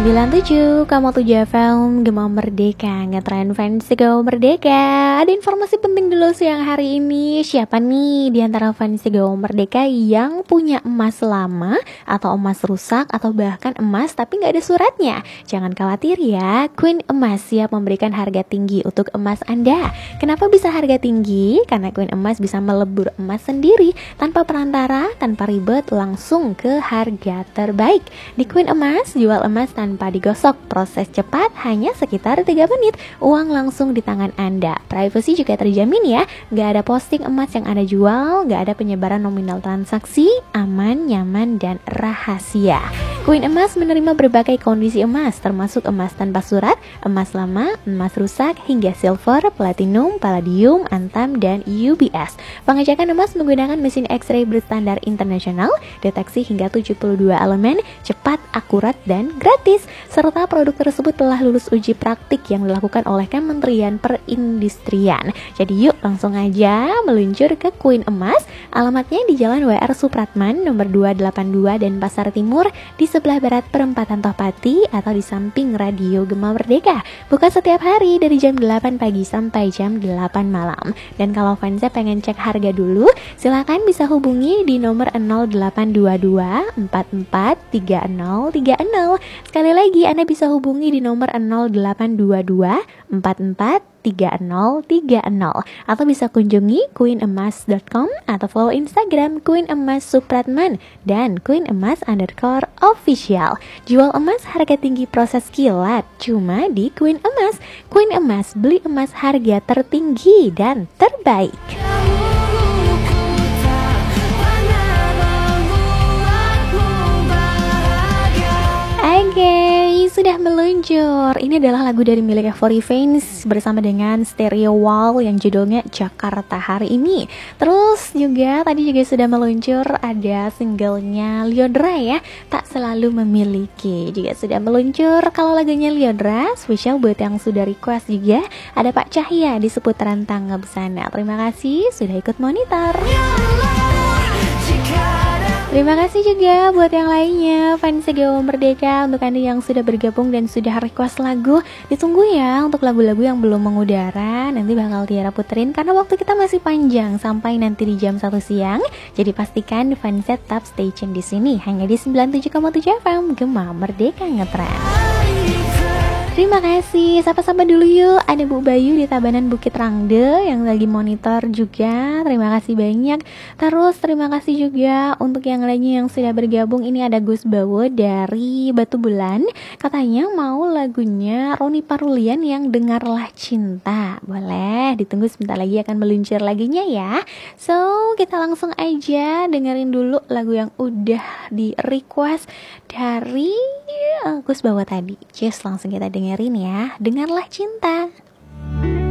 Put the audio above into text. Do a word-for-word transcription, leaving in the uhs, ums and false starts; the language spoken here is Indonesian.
sembilan tujuh koma tujuh F M Gema Merdeka, ngetren fans Gema Merdeka. Ada informasi penting dulu siang hari ini. Siapa nih di antara fans Gema Merdeka yang punya emas lama atau emas rusak atau bahkan emas tapi nggak ada suratnya? Jangan khawatir ya, Queen Emas siap memberikan harga tinggi untuk emas Anda. Kenapa bisa harga tinggi? Karena Queen Emas bisa melebur emas sendiri tanpa perantara, tanpa ribet, langsung ke harga terbaik. Di Queen Emas, jual emas tanpa digosok, proses cepat hanya sekitar tiga menit, uang langsung di tangan Anda. Privacy juga terjamin ya, gak ada posting emas yang Anda jual, gak ada penyebaran nominal transaksi, aman, nyaman, dan rahasia. Queen Emas menerima berbagai kondisi emas, termasuk emas tanpa surat, emas lama, emas rusak, hingga silver, platinum, palladium, antam, dan U B S. Pengecekan emas menggunakan mesin X-ray berstandar internasional, deteksi hingga tujuh puluh dua elemen, cepat, akurat, dan gratis. Serta produk tersebut telah lulus uji praktik yang dilakukan oleh Kementerian Perindustrian. Jadi yuk langsung aja meluncur ke Queen Emas. Alamatnya di Jalan W R Supratman nomor dua delapan dua dan Pasar Timur, di sebelah barat perempatan Tohpati atau di samping Radio Gema Merdeka. Buka setiap hari dari jam delapan pagi sampai jam delapan malam. Dan kalau fansnya pengen cek harga dulu, silakan bisa hubungi di nomor nol delapan dua dua empat empat tiga nol tiga nol. Sekali lagi Anda bisa hubungi di nomor nol delapan dua dua empat empat tiga nol tiga nol atau bisa kunjungi queen emas dot com atau follow Instagram Queen Emas Supratman dan Queen Emas underscore official. Jual emas harga tinggi proses kilat cuma di Queen Emas. Queen Emas, beli emas harga tertinggi dan terbaik. Oke, sudah meluncur. Ini adalah lagu dari milik Euphoria Fans bersama dengan Stereo Wall yang judulnya Jakarta Hari Ini. Terus juga tadi juga sudah meluncur ada singlenya Lyodra ya, Tak Selalu Memiliki. Juga sudah meluncur. Kalau lagunya Lyodra spesial buat yang sudah request juga, ada Pak Cahya di seputaran Tanggap sana. Terima kasih sudah ikut monitor. Terima kasih juga buat yang lainnya fans Gema Merdeka. Untuk Anda yang sudah bergabung dan sudah request lagu, ditunggu ya untuk lagu-lagu yang belum mengudara. Nanti bakal Tiara puterin karena waktu kita masih panjang sampai nanti di jam satu siang. Jadi pastikan fans tetap stay tune di sini hanya di sembilan tujuh koma tujuh F M Gema Merdeka ngetren. Terima kasih. Sapa-sapa dulu yuk. Ada Bu Bayu di Tabanan Bukit Rangde yang lagi monitor juga. Terima kasih banyak. Terus terima kasih juga untuk yang lainnya yang sudah bergabung. Ini ada Gus Bawo dari Batu Bulan. Katanya mau lagunya Roni Parulian yang Dengarlah Cinta. Boleh, ditunggu sebentar lagi akan meluncur lagunya ya. So, kita langsung aja dengerin dulu lagu yang udah di request dari Gus Bawo tadi. Just langsung kita dengerin ya. Dengarlah Cinta.